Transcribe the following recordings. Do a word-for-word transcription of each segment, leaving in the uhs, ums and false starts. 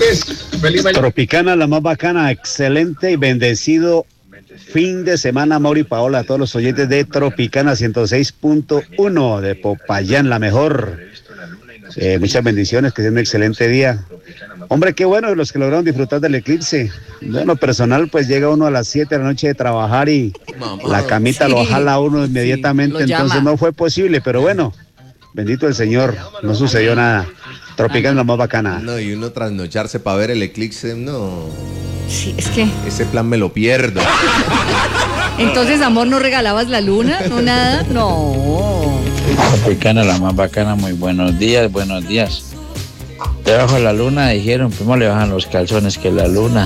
oyentes. Feliz mañana. Tropicana, la más bacana, excelente y bendecido fin de semana, Mauri y Paola, a todos los oyentes de Tropicana ciento seis punto uno de Popayán, la mejor. Eh, muchas bendiciones, que sea un excelente día. Hombre, qué bueno los que lograron disfrutar del eclipse. Bueno, personal, pues llega uno a las siete de la noche de trabajar y Mamá, la camita sí. lo jala a uno inmediatamente, sí, entonces llama. No fue posible, pero bueno, bendito el Señor, no sucedió nada. Tropicana, la más bacana. No, y uno trasnocharse para ver el eclipse, no. Sí, es que... Ese plan me lo pierdo. Entonces, amor, ¿no regalabas la luna? ¿No nada? No. Tropicana, la más bacana, muy buenos días, buenos días. Debajo de la luna dijeron, primero le bajan los calzones que la luna.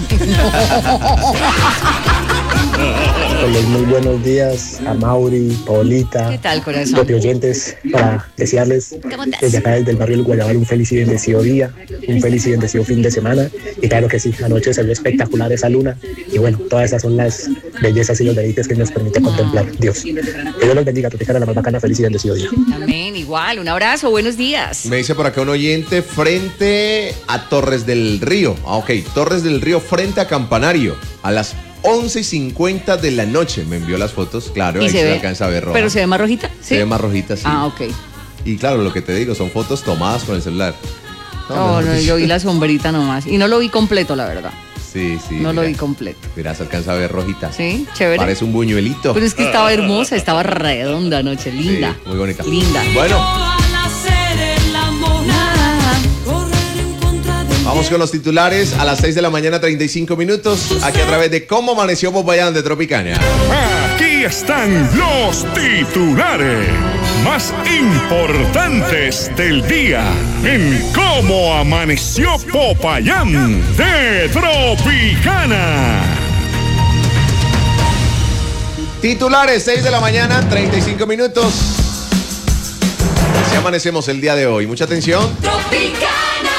Hola, muy buenos días a Mauri, Paulita, ¿qué tal, corazón? Los oyentes, para desearles desde acá, desde el barrio El Guayabal, un feliz y bendecido día, un feliz y bendecido fin de semana. Y claro que sí, anoche se vio espectacular esa luna. Y bueno, todas esas son las bellezas y los deleites que nos permite contemplar Dios. Que Dios los bendiga, Tropicana, la más bacana, feliz y bendecido día. Amén, igual, un abrazo, buenos días. Me dice por acá un oyente, frente a Torres del Río. Ah, ok, Torres del Río frente a Campanario, a las once y cincuenta de la noche. Me envió las fotos, claro, ahí se, se ve, alcanza a ver roja. ¿Pero se ve más rojita? ¿Sí? Se ve más rojita, sí. Ah, ok. Y claro, lo que te digo, son fotos tomadas con el celular. No, no, no yo vi la sombrita nomás. Y no lo vi completo, la verdad. Sí, sí. No mira, lo vi completo. Mira, se alcanza a ver rojita. Sí, chévere. Parece un buñuelito. Pero es que estaba hermosa, estaba redonda anoche, linda. Sí, muy bonita. Linda. Bueno. Vamos con los titulares a las seis de la mañana, treinta y cinco minutos, aquí a través de Cómo Amaneció Popayán de Tropicana. Aquí están los titulares más importantes del día en Cómo Amaneció Popayán de Tropicana. Titulares, seis de la mañana, treinta y cinco minutos. Así amanecemos el día de hoy. Mucha atención. Tropicana.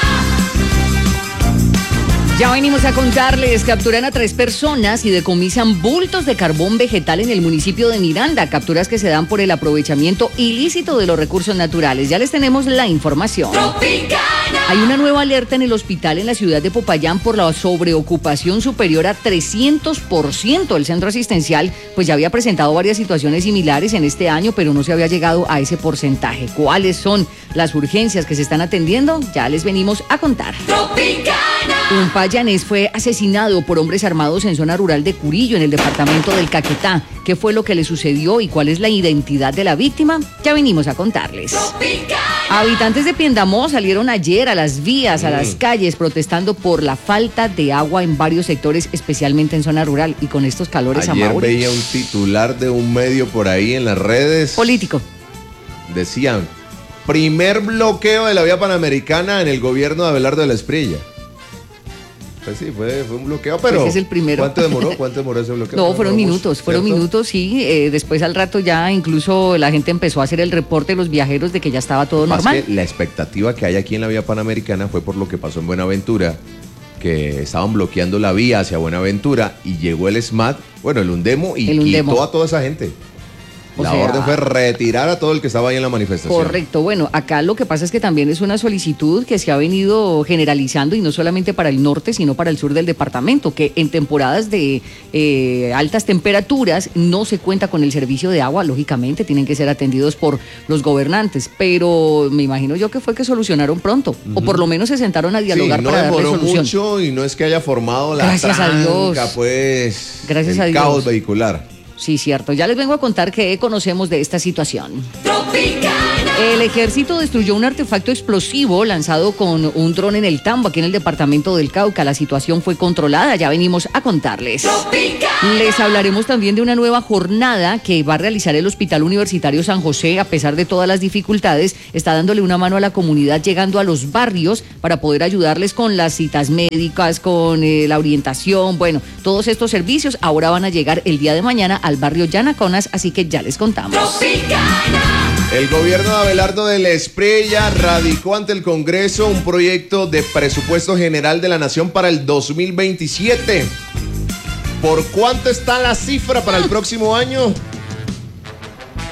Ya venimos a contarles, capturan a tres personas y decomisan bultos de carbón vegetal en el municipio de Miranda, capturas que se dan por el aprovechamiento ilícito de los recursos naturales. Ya les tenemos la información. ¡Tropicana! Hay una nueva alerta en el hospital en la ciudad de Popayán por la sobreocupación superior a trescientos por ciento. El centro asistencial pues ya había presentado varias situaciones similares en este año, pero no se había llegado a ese porcentaje. ¿Cuáles son las urgencias que se están atendiendo? Ya les venimos a contar. ¡Tropicana! Un payanés fue asesinado por hombres armados en zona rural de Curillo, en el departamento del Caquetá. ¿Qué fue lo que le sucedió y cuál es la identidad de la víctima? Ya venimos a contarles. ¡Tropicana! Habitantes de Piendamó salieron ayer a las vías, a las calles, protestando por la falta de agua en varios sectores, especialmente en zona rural. Y con estos calores, ayer Amaury, veía un titular de un medio por ahí en las redes. Político. Decían, primer bloqueo de la vía panamericana en el gobierno de Abelardo de la Espriella. Pues sí, fue, fue un bloqueo, pero pues es el primero. ¿Cuánto demoró? ¿Cuánto demoró ese bloqueo? No, fueron minutos, fueron ¿cierto? minutos, sí. Eh, después al rato ya incluso la gente empezó a hacer el reporte de los viajeros de que ya estaba todo Más normal. Que la expectativa que hay aquí en la vía panamericana fue por lo que pasó en Buenaventura, que estaban bloqueando la vía hacia Buenaventura y llegó el S M A T, bueno, el Undemo, y el Undemo. quitó a toda esa gente. O la sea, orden fue retirar a todo el que estaba ahí en la manifestación. Correcto. Bueno, acá lo que pasa es que también es una solicitud que se ha venido generalizando y no solamente para el norte, sino para el sur del departamento, que en temporadas de eh, altas temperaturas no se cuenta con el servicio de agua, lógicamente tienen que ser atendidos por los gobernantes, pero me imagino yo que fue que solucionaron pronto, uh-huh. o por lo menos se sentaron a dialogar sí, no para darle solución. demoró mucho y no es que haya formado la Gracias tranca, a Dios. pues, Gracias el a Dios. caos vehicular. Sí, cierto. Ya les vengo a contar qué conocemos de esta situación. ¡Tropicana! El ejército destruyó un artefacto explosivo lanzado con un dron en el Tambo, aquí en el departamento del Cauca. La situación fue controlada, ya venimos a contarles. ¡Tropicana! Les hablaremos también de una nueva jornada que va a realizar el Hospital Universitario San José. A pesar de todas las dificultades, está dándole una mano a la comunidad, llegando a los barrios para poder ayudarles con las citas médicas, con eh, la orientación. Bueno, todos estos servicios ahora van a llegar el día de mañana al barrio Yanaconas, así que ya les contamos. ¡Tropicana! El gobierno de Abelardo de la Espriella radicó ante el Congreso un proyecto de presupuesto general de la Nación para el dos mil veintisiete. ¿Por cuánto está la cifra para el próximo año?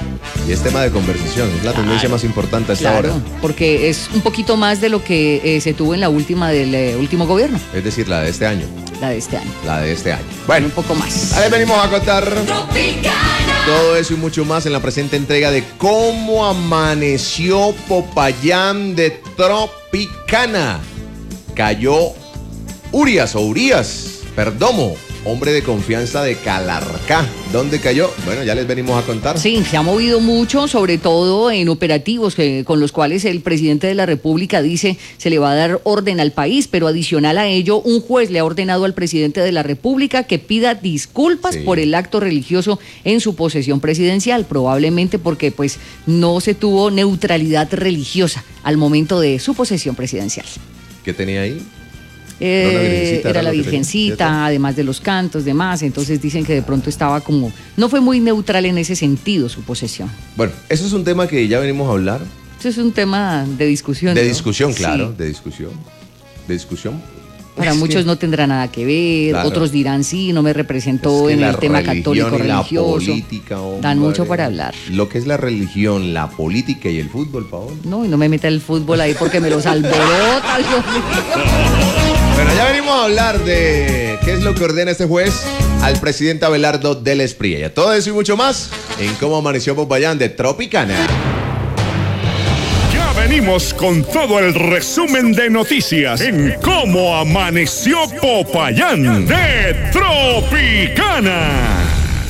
Y es tema de conversación, es la Claro. tendencia más importante a esta Claro, hora. porque es un poquito más de lo que eh, se tuvo en la última del eh, último gobierno, Es decir, la de este año. la de este año. La de este año. Bueno, Un poco más. ahora venimos a contar todo eso y mucho más en la presente entrega de Cómo amaneció Popayán de Tropicana. Cayó Urias o Urias Perdomo, hombre de confianza de Calarcá. ¿Dónde cayó? Bueno, ya les venimos a contar. Sí, se ha movido mucho, sobre todo en operativos que, con los cuales el presidente de la República dice se le va a dar orden al país, pero adicional a ello, un juez le ha ordenado al presidente de la República que pida disculpas Sí. por el acto religioso en su posesión presidencial, probablemente porque pues no se tuvo neutralidad religiosa al momento de su posesión presidencial. ¿Qué tenía ahí? Eh, Era la virgencita, era era la lo que tenía, virgencita, ¿cierto? además de los cantos, demás, entonces dicen que de pronto estaba como, no fue muy neutral en ese sentido su posesión. Bueno, eso es un tema que ya venimos a hablar. Eso es un tema de discusión. De ¿no? discusión, Sí. claro, de discusión. De discusión. Para Es muchos que- no tendrá nada que ver, Claro. otros dirán sí, no me representó es que en la el tema religión católico y la religioso. política, hombre. Dan mucho para hablar. Lo que es la religión, la política y el fútbol, Paola. No, y no me meta el fútbol ahí porque me los alborota, Dios mío. Bueno, ya venimos a hablar de qué es lo que ordena este juez al presidente Abelardo del Espriella. Todo eso y mucho más en Cómo amaneció Popayán de Tropicana. Ya venimos con todo el resumen de noticias en Cómo amaneció Popayán de Tropicana.